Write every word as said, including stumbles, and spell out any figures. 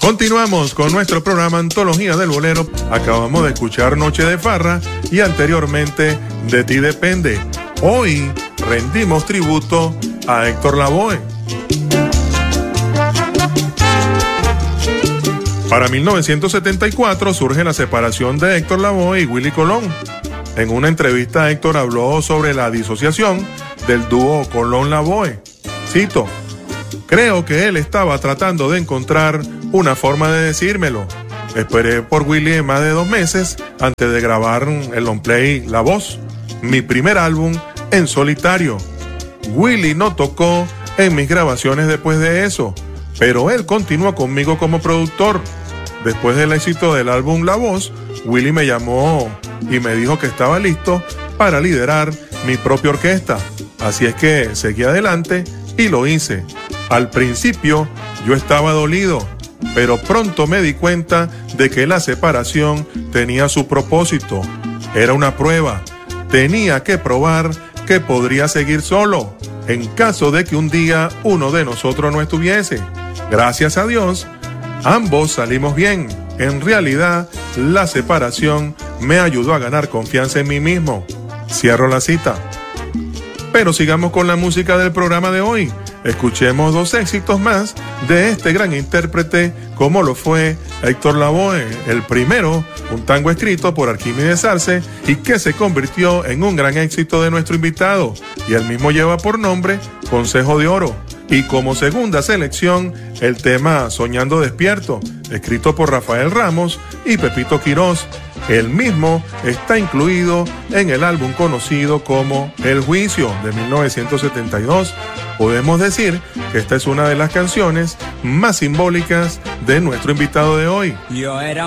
Continuamos con nuestro programa Antología del Bolero. Acabamos de escuchar Noche de Farra y anteriormente De Ti Depende. Hoy rendimos tributo a Héctor Lavoe. Para mil novecientos setenta y cuatro surge la separación de Héctor Lavoe y Willy Colón. En una entrevista Héctor habló sobre la disociación del dúo Colón-Lavoe. Cito: creo que él estaba tratando de encontrar una forma de decírmelo. Esperé por Willy más de dos meses antes de grabar el long play La Voz, mi primer álbum en solitario. Willy no tocó en mis grabaciones después de eso, pero él continuó conmigo como productor. Después del éxito del álbum La Voz, Willy me llamó y me dijo que estaba listo para liderar mi propia orquesta. Así es que seguí adelante y lo hice. Al principio yo estaba dolido, pero pronto me di cuenta de que la separación tenía su propósito. Era una prueba. Tenía que probar que podría seguir solo, en caso de que un día uno de nosotros no estuviese. Gracias a Dios, ambos salimos bien. En realidad, la separación me ayudó a ganar confianza en mí mismo. Cierro la cita. Pero sigamos con la música del programa de hoy. Escuchemos dos éxitos más de este gran intérprete, como lo fue Héctor Lavoe. El primero, un tango escrito por Arquímedes Arce y que se convirtió en un gran éxito de nuestro invitado, y el mismo lleva por nombre Consejo de Oro. Y como segunda selección, el tema Soñando Despierto, escrito por Rafael Ramos y Pepito Quirós. El mismo está incluido en el álbum conocido como El Juicio de mil novecientos setenta y dos. Podemos decir que esta es una de las canciones más simbólicas de nuestro invitado de hoy. Yo era